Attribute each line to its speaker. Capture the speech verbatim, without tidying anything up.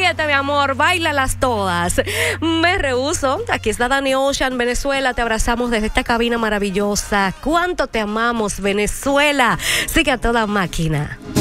Speaker 1: siete, mi amor, báilalas todas. Me rehúso. Aquí está Danny Ocean, Venezuela. Te abrazamos desde esta cabina maravillosa. ¿Cuánto te amamos, Venezuela? Sigue a toda máquina.